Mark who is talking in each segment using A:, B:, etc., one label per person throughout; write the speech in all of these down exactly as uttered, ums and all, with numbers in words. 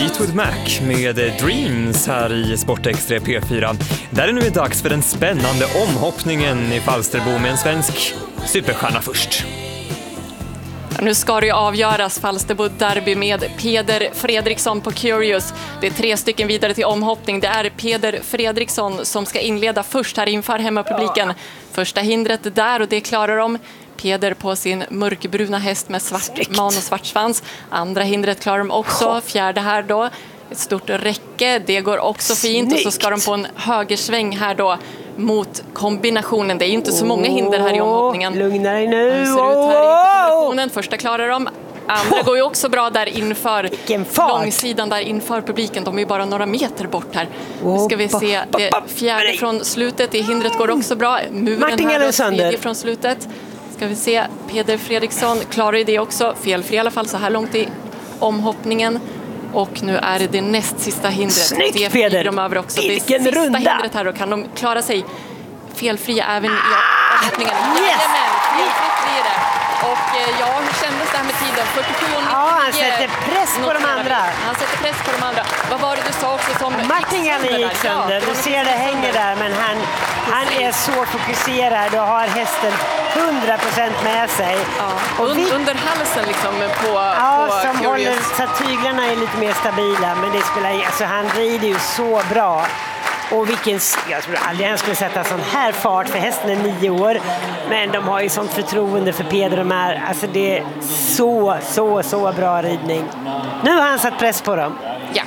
A: Fleetwood Mac med Dreams här i Sportextra P fyra. Där är nu dags för den spännande omhoppningen i Falsterbo med en svensk superstjärna först.
B: Nu ska det ju avgöras Falsterbo derby med Peder Fredriksson på Curious. Det är tre stycken vidare till omhoppning. Det är Peder Fredriksson som ska inleda först här inför hemmapubliken. Första hindret där och det klarar de. Peder på sin mörkbruna häst med svart man och svart svans. Andra hindret klarar de också. Fjärde här då. Ett stort räcke. Det går också fint. Snyggt. Och så ska de på en högersväng här då mot kombinationen. Det är ju inte så många hinder här i omhoppningen.
C: Lugna dig nu.
B: Det ser ut här i kombinationen. Första klarar de. Andra går ju också bra där inför långsidan där inför publiken. De är ju bara några meter bort här. Nu ska vi se det fjärde från slutet. Det hindret går också bra. Muren här, tredje från slutet. Ska vi se, Peder Fredriksson klarar ju det också. Felfri i alla fall så här långt i omhoppningen. Och nu är det det näst sista hindret.
C: Snyggt,
B: det
C: Peder!
B: De över också.
C: Vilken
B: det sista
C: runda!
B: Hindret här då kan de klara sig felfria även i omhoppningen.
C: Yes!
B: Jajamän, felfritt blir det. Och ja, hur kändes det här med tiden? fyrtiosju och nittionio.
C: Ja, han sätter press på de andra.
B: Han sätter press på de andra. Vad var det du sa också som
C: Martingen gick sönder. Du ser det hänger där, men han, han är så fokuserad och har hästen hundra procent med sig.
B: Ja.
C: Och vi,
B: under halsen liksom på,
C: ja,
B: på
C: som
B: Curious.
C: håller så att tyglarna är lite mer stabila, men det spelar, alltså, han rider ju så bra. Och vilken, jag tror aldrig han skulle sätta sån här fart för hästen är nio år. Men de har ju sånt förtroende för Peder och Mar. Alltså det är så, så, så bra ridning. Nu har han satt press på dem.
B: Ja.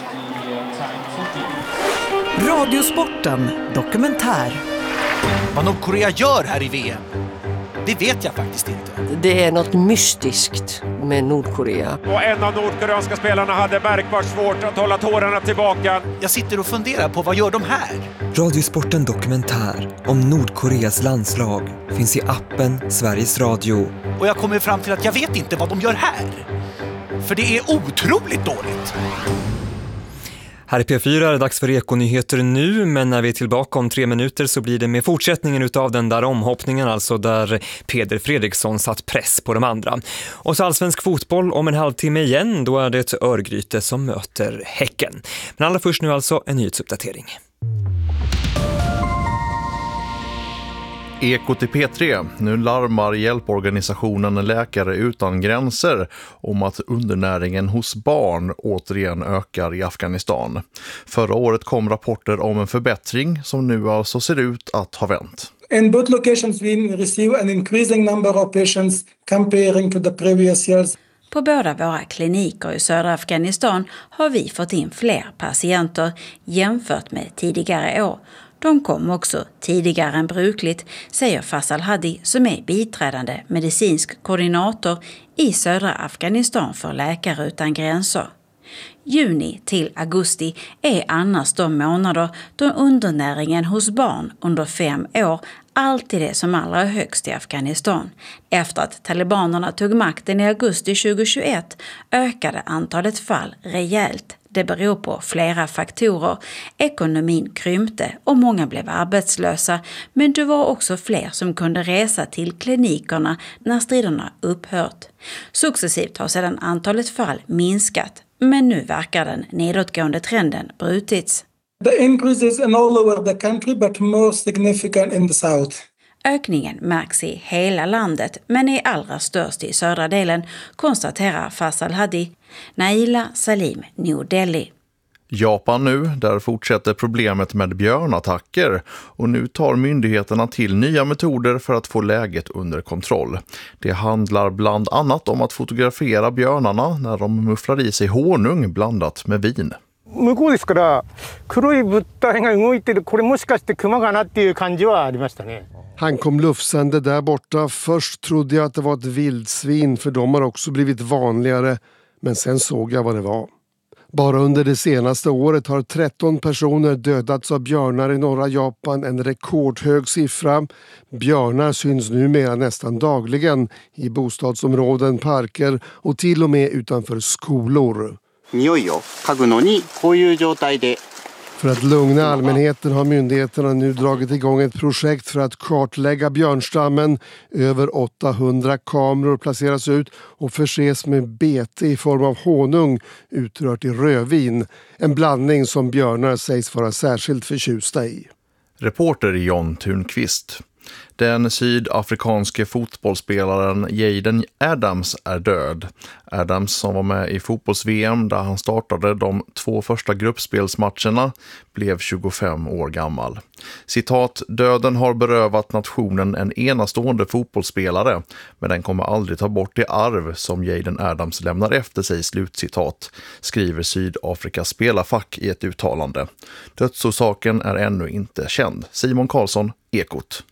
D: Radiosporten dokumentär.
E: Vad Nordkorea gör här i V M, det vet jag faktiskt inte.
F: Det är något mystiskt med Nordkorea.
G: Och en av nordkoreanska spelarna hade märkbart svårt att hålla tårarna tillbaka.
E: Jag sitter och funderar på vad gör de här?
A: Radiosporten dokumentär om Nordkoreas landslag finns i appen Sveriges Radio.
E: Och jag kommer fram till att jag vet inte vad de gör här. För det är otroligt dåligt.
A: Här i P fyra är det dags för Ekonyheter nu, men när vi är tillbaka om tre minuter så blir det med fortsättningen utav den där omhoppningen, alltså där Peder Fredriksson satt press på de andra. Och så allsvensk fotboll om en halvtimme igen, då är det ett Örgryte som möter Häcken. Men allra först nu alltså en nyhetsuppdatering.
H: Eko till P tre. Nu larmar hjälporganisationen Läkare utan gränser om att undernäringen hos barn återigen ökar i Afghanistan. Förra året kom rapporter om en förbättring som nu alltså ser ut att ha vänt.
I: In both locations we receive an increasing number of patients comparing to the previous years.
J: På båda våra kliniker i södra Afghanistan har vi fått in fler patienter jämfört med tidigare år. De kom också tidigare än brukligt, säger Faisal Hadi som är biträdande medicinsk koordinator i södra Afghanistan för Läkare utan gränser. Juni till augusti är annars de månader då undernäringen hos barn under fem år alltid är som allra högst i Afghanistan. Efter att talibanerna tog makten i augusti tjugohundratjugoett ökade antalet fall rejält. Det beror på flera faktorer. Ekonomin krympte och många blev arbetslösa, men det var också fler som kunde resa till klinikerna när striderna upphört. Successivt har sedan antalet fall minskat, men nu verkar den nedåtgående trenden brutits.
I: The increase is in all over the country but more significant in the south.
J: Ökningen märks i hela landet men är allra störst i södra delen, konstaterar Faisal Hadi. Naila Salim, New Delhi.
H: Japan nu, där fortsätter problemet med björnattacker och nu tar myndigheterna till nya metoder för att få läget under kontroll. Det handlar bland annat om att fotografera björnarna när de mufflar i sig honung blandat med vin.
K: 向こうですから黒い物体が動いてるこれもしかして熊かなっていう感じはありましたね.
L: Han kom lufsande där borta. Först trodde jag att det var ett vildsvin för de har också blivit vanligare. Men sen såg jag vad det var. Bara under det senaste året har tretton personer dödats av björnar i norra Japan. En rekordhög siffra. Björnar syns numera nästan dagligen i bostadsområden, parker och till och med utanför skolor. För att lugna allmänheten har myndigheterna nu dragit igång ett projekt för att kartlägga björnstammen. Över åttahundra kameror placeras ut och förses med bete i form av honung utrört i rödvin. En blandning som björnar sägs vara särskilt förtjusta i.
H: Reporter John Thunqvist. Den sydafrikanske fotbollsspelaren Jaden Adams är död. Adams, som var med i fotbolls-V M där han startade de två första gruppspelsmatcherna, blev tjugofem år gammal. Citat, döden har berövat nationen en enastående fotbollsspelare, men den kommer aldrig ta bort det arv som Jaden Adams lämnar efter sig, slutcitat, skriver Sydafrikas spelarfack i ett uttalande. Dödsorsaken är ännu inte känd. Simon Karlsson, Ekot.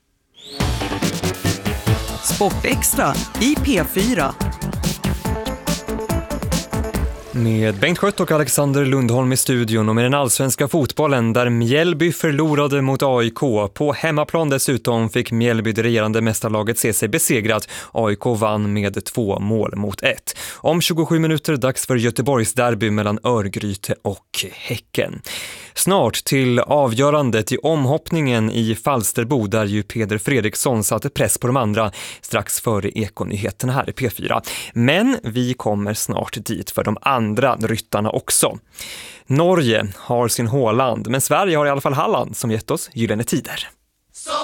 D: Sportextra i P fyra.
A: Med Bengt Skött och Alexander Lundholm i studion och med den allsvenska fotbollen där Mjällby förlorade mot A I K. På hemmaplan dessutom fick Mjällby det regerande mästarlaget se sig besegrat. A I K vann med två mål mot ett. Om tjugosju minuter dags för Göteborgs derby mellan Örgryte och Häcken. Snart till avgörandet i omhoppningen i Falsterbo där ju Peder Fredriksson satte press på de andra strax före Ekonyheterna här i P fyra. Men vi kommer snart dit för de andra ryttarna också. Norge har sin Håland, men Sverige har i alla fall Halland som gett oss gyllene tider.